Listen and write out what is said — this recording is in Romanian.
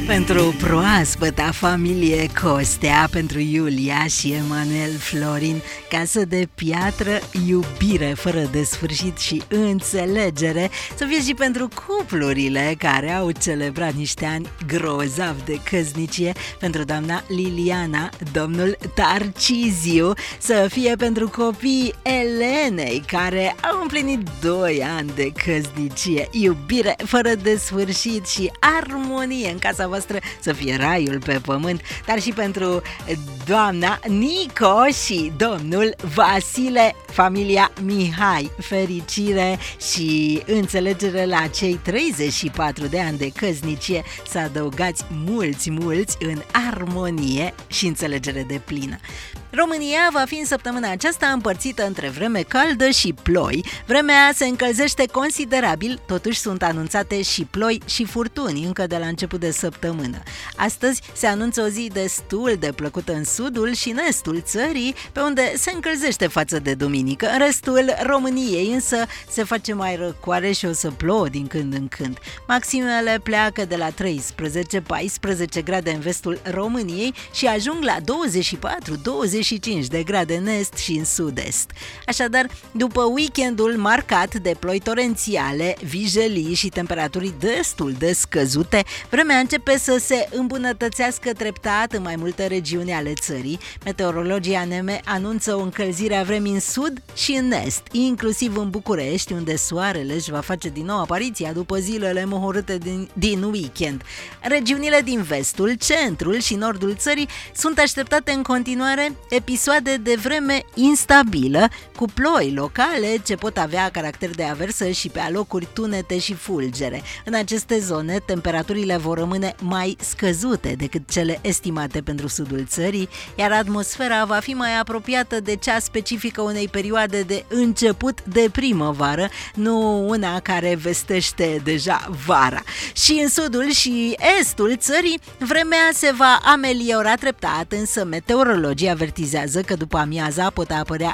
Pentru proaspăta familie Costea, pentru Iulia și Emanuel Florin, casă de piatră, iubire fără de sfârșit și înțelegere, să fie și pentru cuplurile care au celebrat niște ani grozav de căsnicie, pentru doamna Liliana, domnul Tarciziu, să fie pentru copiii Elenei, care au împlinit 2 ani de căsnicie, iubire fără de sfârșit și armonie în casa voastră, să fie raiul pe pământ, dar și pentru doamna Nico și domnul Vasile, familia Mihai, fericire și înțelegere la cei 34 de ani de căsnicie, să adăugați mulți în armonie și înțelegere deplină. România va fi în săptămâna aceasta împărțită între vreme caldă și ploi. Vremea se încălzește considerabil, totuși sunt anunțate și ploi și furtuni încă de la început de săptămână. Astăzi se anunță o zi destul de plăcută în sudul și în estul țării, pe unde se încălzește față de duminică. În restul României însă se face mai răcoare și o să plouă din când în când. Maximele pleacă de la 13-14 grade în vestul României și ajung la 24-25 de grade în est și în sud-est. Așadar, după weekendul marcat de ploi torențiale, vijelii și temperaturi destul de scăzute, vremea începe să se îmbunătățească treptat în mai multe regiuni ale țării. Meteorologii ANM anunță o încălzire a vremii în sud și în est, inclusiv în București, unde soarele își va face din nou apariția după zilele mohorâte din weekend. Regiunile din vestul, centrul și nordul țării sunt așteptate în continuare episoade de vreme instabilă, cu ploi locale ce pot avea caracter de aversă și pe alocuri tunete și fulgere. În aceste zone, temperaturile vor rămâne mai scăzute decât cele estimate pentru sudul țării, iar atmosfera va fi mai apropiată de cea specifică unei perioade de început de primăvară, nu una care vestește deja vara. Și în sudul și estul țării, vremea se va ameliora treptat, însă meteorologii avertizează că după amiaza pot apărea